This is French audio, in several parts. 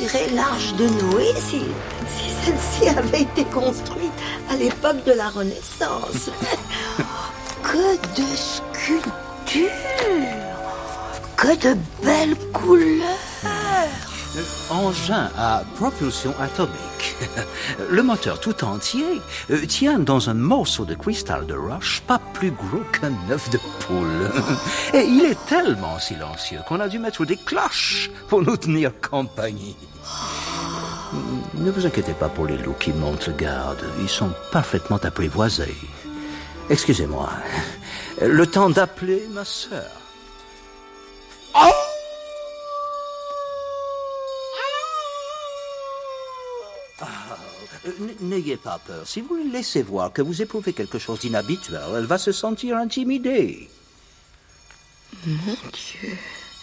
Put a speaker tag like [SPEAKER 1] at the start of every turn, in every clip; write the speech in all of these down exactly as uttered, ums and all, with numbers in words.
[SPEAKER 1] dirait l'arche de Noé si, si celle-ci avait été construite à l'époque de la Renaissance. Que de sculptures! Que de belles couleurs!
[SPEAKER 2] Engin à propulsion atomique. Le moteur tout entier euh, tient dans un morceau de cristal de roche pas plus gros qu'un œuf de poule. Et il est tellement silencieux qu'on a dû mettre des cloches pour nous tenir compagnie. Ne vous inquiétez pas pour les loups qui montent garde. Ils sont parfaitement apprivoisés. Excusez-moi. Le temps d'appeler ma sœur. Oh! N'ayez pas peur. Si vous lui laissez voir que vous éprouvez quelque chose d'inhabituel, elle va se sentir intimidée.
[SPEAKER 1] Mon Dieu.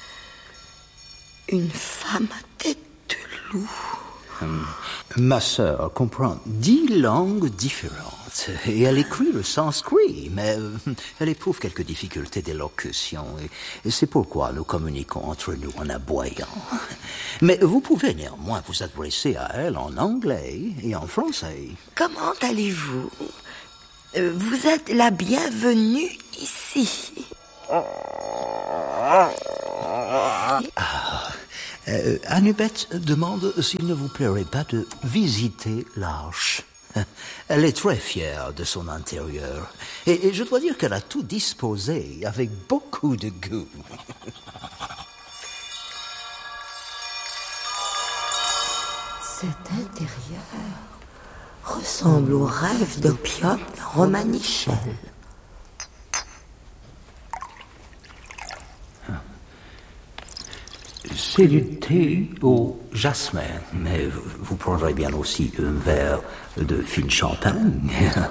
[SPEAKER 1] Une femme à tête de loup.
[SPEAKER 2] Hum. Ma sœur comprend dix langues différentes et elle écrit le sanskrit, mais euh, elle éprouve quelques difficultés d'élocution et, et c'est pourquoi nous communiquons entre nous en aboyant. Mais vous pouvez néanmoins vous adresser à elle en anglais et en français.
[SPEAKER 1] Comment allez-vous? Vous êtes la bienvenue ici.
[SPEAKER 2] Ah, euh, Annubeth demande s'il ne vous plairait pas de visiter l'arche. Elle est très fière de son intérieur. Et, et je dois dire qu'elle a tout disposé avec beaucoup de goût.
[SPEAKER 1] Cet intérieur ressemble au rêve d'opium de Romanichel.
[SPEAKER 2] C'est du thé au jasmin, mais vous prendrez bien aussi un verre de fine champagne.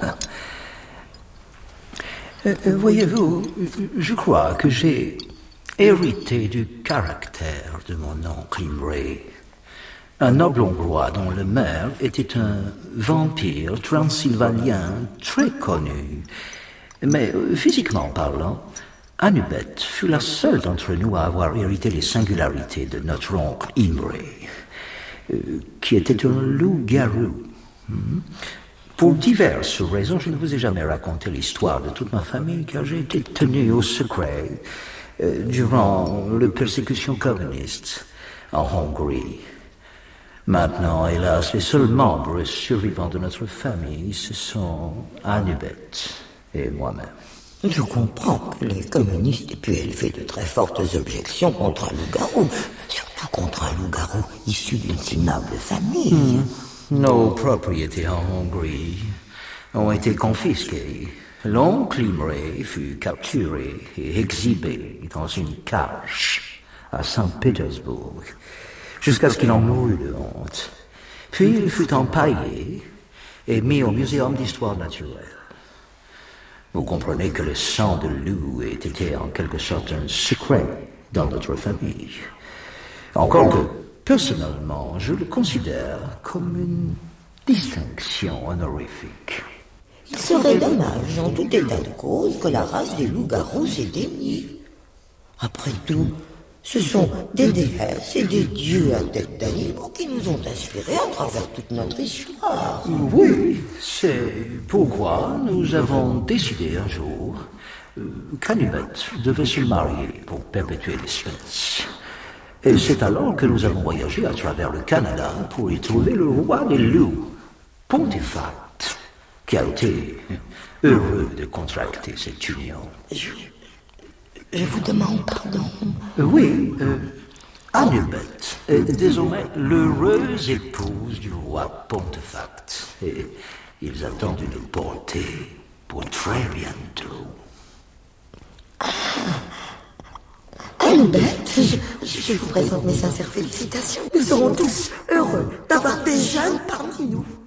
[SPEAKER 2] euh, voyez-vous, je crois que j'ai hérité du caractère de mon oncle Imre. Un noble hongrois dont le maire était un vampire transylvanien très connu. Mais physiquement parlant, Annubeth fut la seule d'entre nous à avoir hérité les singularités de notre oncle Imre, euh, qui était un loup-garou. Hmm. Pour diverses raisons, je ne vous ai jamais raconté l'histoire de toute ma famille, car j'ai été tenu au secret euh, durant les persécutions communistes en Hongrie. Maintenant, hélas, les seuls membres survivants de notre famille, ce sont Annubeth et moi-même.
[SPEAKER 1] Je comprends que les communistes aient pu élever de très fortes objections contre un loup-garou, surtout contre un loup-garou issu d'une si noble famille.
[SPEAKER 2] Hmm. Nos propriétés en Hongrie ont été confisquées. L'oncle Imre fut capturé et exhibé dans une cage à Saint-Pétersbourg, jusqu'à ce qu'il en mourût de honte. Puis il fut empaillé et mis au Muséum d'histoire naturelle. Vous comprenez que le sang de loup ait été en quelque sorte un secret dans notre famille. Encore que, personnellement, je le considère comme une distinction honorifique.
[SPEAKER 1] Il serait dommage, en tout état de cause, que la race des loups-garous s'éteignît. Après tout, ce sont des déesses et des dieux à tête d'animaux qui nous ont inspirés à travers toute notre histoire.
[SPEAKER 2] Oui, c'est pourquoi nous avons décidé un jour euh, qu'Annubeth devait se marier pour perpétuer l'espèce. Et c'est alors que nous avons voyagé à travers le Canada pour y trouver le roi des loups, Pontifact, qui a été heureux de contracter cette union.
[SPEAKER 1] Je, je vous demande pardon.
[SPEAKER 2] Euh, oui, euh, Annubeth est désormais l'heureuse épouse du roi Pontifact. Et ils attendent une portée pour très bientôt.
[SPEAKER 1] Ah, Annubeth, je, je vous présente mes sincères félicitations. Nous serons tous heureux d'avoir des jeunes parmi nous.